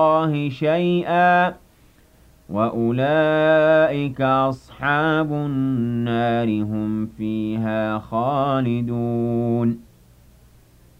اللَّهِ شَيْئًا ۖ وَأُولَٰئِكَ أَصْحَابُ النَّارِ ۖ هُمْ فِيهَا خَالِدُونَ